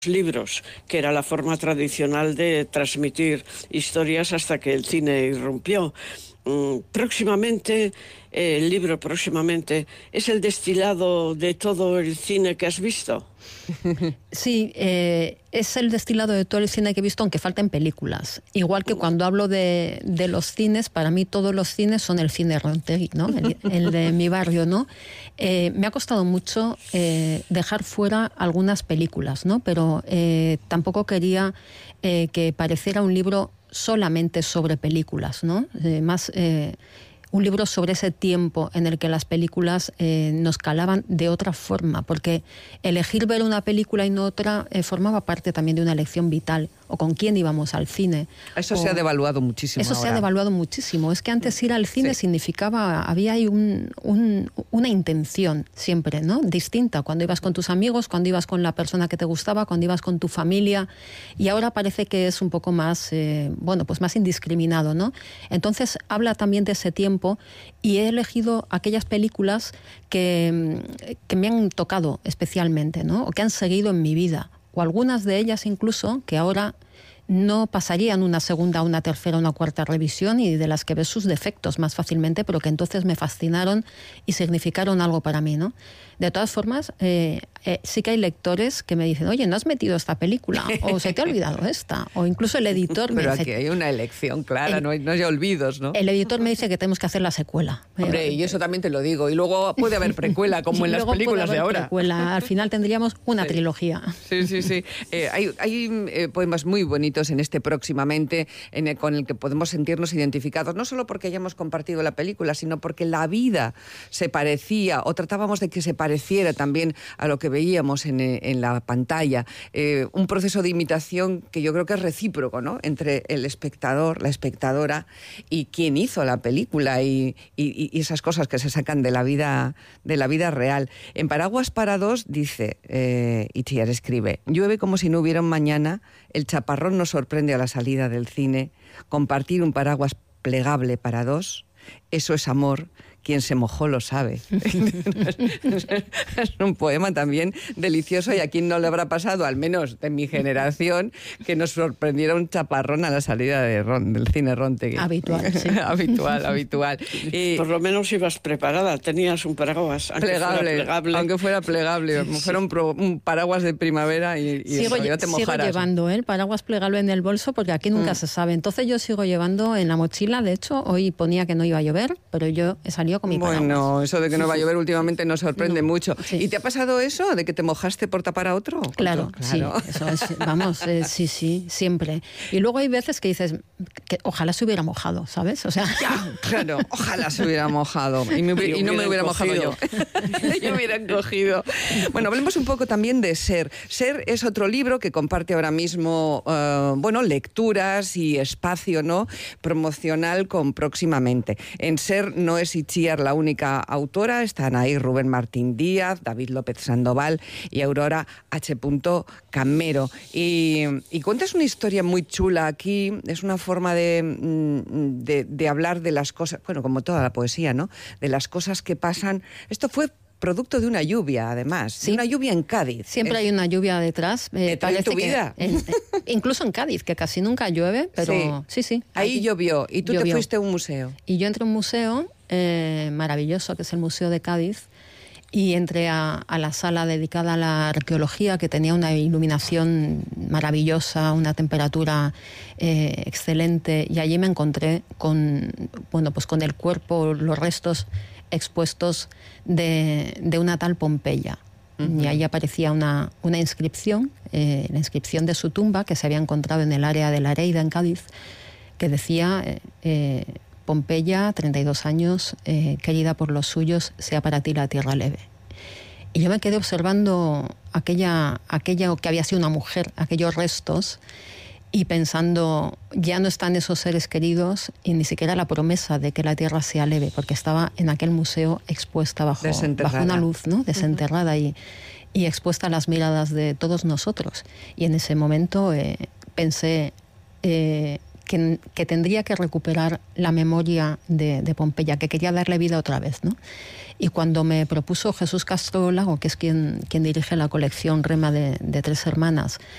libros, que era la forma tradicional de transmitir historias hasta que el cine irrumpió. Próximamente, el libro próximamente es el destilado de todo el cine que has visto. Sí, es el destilado de todo el cine que he visto, aunque falten películas. Igual que cuando hablo de los cines, para mí todos los cines son el cine Rontegui, ¿no? El de mi barrio, ¿no? Me ha costado mucho dejar fuera algunas películas, ¿no? Pero tampoco quería que pareciera un libro solamente sobre películas, ¿no? Un libro sobre ese tiempo en el que las películas nos calaban de otra forma, porque elegir ver una película y no otra formaba parte también de una elección vital, o con quién íbamos al cine. Eso se ha devaluado muchísimo. Eso ahora. se ha devaluado muchísimo. Es que antes ir al cine significaba, había ahí una intención siempre, ¿no? Distinta, cuando ibas con tus amigos, cuando ibas con la persona que te gustaba, cuando ibas con tu familia, y ahora parece que es un poco más, pues más indiscriminado, ¿no? Entonces habla también de ese tiempo, y he elegido aquellas películas que me han tocado especialmente, ¿no? O que han seguido en mi vida, o algunas de ellas incluso que ahora no pasarían una segunda, una tercera, una cuarta revisión, y de las que ves sus defectos más fácilmente, pero que entonces me fascinaron y significaron algo para mí, ¿no? De todas formas, sí que hay lectores que me dicen, oye, ¿no has metido esta película? O se te ha olvidado esta. O incluso el editor me dice... Pero aquí hay una elección clara, no hay olvidos, ¿no? El editor me dice que tenemos que hacer la secuela. Hombre, y eso también te lo digo. Y luego puede haber precuela, como en las películas de ahora. Precuela. Al final tendríamos una trilogía. Sí. Hay poemas muy bonitos en este Próximamente, con el que podemos sentirnos identificados, no solo porque hayamos compartido la película, sino porque la vida se parecía, o tratábamos de que se pareciera también a lo que veíamos en la pantalla. Un proceso de imitación que yo creo que es recíproco, ¿no? Entre el espectador, la espectadora, y quien hizo la película, y esas cosas que se sacan de la vida real. En Paraguas para dos dice, Itziar escribe, llueve como si no hubiera un mañana, el chaparrón nos sorprende a la salida del cine, compartir un paraguas plegable para dos, eso es amor, quien se mojó lo sabe. Es un poema también delicioso, y a quien no le habrá pasado, al menos de mi generación, que nos sorprendiera un chaparrón a la salida del cine Rontegui. Habitual, sí. habitual. Por lo menos ibas preparada, tenías un paraguas plegable. Aunque fuera plegable, fuera un paraguas de primavera y todavía te mojaras. Sigo llevando el paraguas plegable en el bolso, porque aquí nunca se sabe. Entonces yo sigo llevando en la mochila. De hecho, hoy ponía que no iba a llover, pero yo he salido con mi paraguas. Bueno, eso de que no va a llover últimamente nos sorprende mucho. Sí. ¿Y te ha pasado eso, de que te mojaste por tapar a otro? Claro. Sí, eso es, vamos, sí, siempre. Y luego hay veces que dices que ojalá se hubiera mojado, ¿sabes? O sea, claro, ojalá se hubiera mojado y no me hubiera mojado yo. Yo hubiera encogido. Bueno, hablemos un poco también de Ser. Ser es otro libro que comparte ahora mismo, lecturas y espacio, ¿no?, promocional con Próximamente. En Ser no es Itziar la única autora, están ahí Rubén Martín Díaz, David López Sandoval y Aurora H. Camero. Y cuentas una historia muy chula aquí, es una forma de hablar de las cosas, bueno, como toda la poesía, ¿no?, de las cosas que pasan. Esto fue producto de una lluvia, además. Sí. Una lluvia en Cádiz. Siempre hay una lluvia detrás. ¿En tu vida? Incluso en Cádiz, que casi nunca llueve, pero sí. Ahí llovió, y tú te fuiste a un museo. Y yo entré a un museo maravilloso, que es el Museo de Cádiz, y entré a la sala dedicada a la arqueología, que tenía una iluminación maravillosa, una temperatura excelente, y allí me encontré con el cuerpo, los restos expuestos de una tal Pompeya. Y ahí aparecía una inscripción, la inscripción de su tumba, que se había encontrado en el área de la Areida, en Cádiz, que decía: Pompeya, 32 años, querida por los suyos, sea para ti la tierra leve. Y yo me quedé observando aquella que había sido una mujer, aquellos restos, y pensando, ya no están esos seres queridos y ni siquiera la promesa de que la tierra sea leve, porque estaba en aquel museo expuesta bajo una luz, ¿no?, desenterrada, y expuesta a las miradas de todos nosotros. Y en ese momento pensé, que tendría que recuperar la memoria de Pompeya, que quería darle vida otra vez, ¿no? Y cuando me propuso Jesús Castro Lago, que es quien dirige la colección Rema de Tres Hermanas,